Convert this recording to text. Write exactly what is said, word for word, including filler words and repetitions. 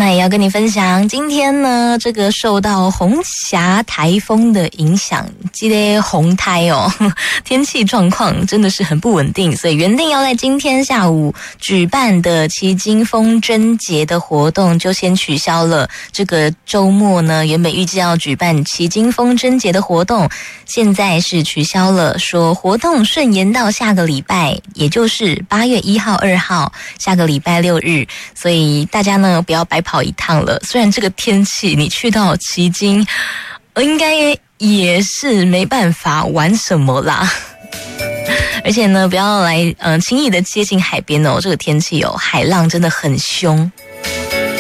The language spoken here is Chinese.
那也要跟你分享，今天呢，这个受到红霞台风的影响，这个红台哦，天气状况真的是很不稳定，所以原定要在今天下午举办的旗津风筝节的活动就先取消了。这个周末呢，原本预计要举办旗津风筝节的活动，现在是取消了，说活动顺延到下个礼拜，也就是八月一号、二号，下个礼拜六日，所以大家呢不要白跑一趟了。虽然这个天气你去到旗津应该也是没办法玩什么啦，而且呢不要来呃轻易的接近海边哦，这个天气哦海浪真的很凶。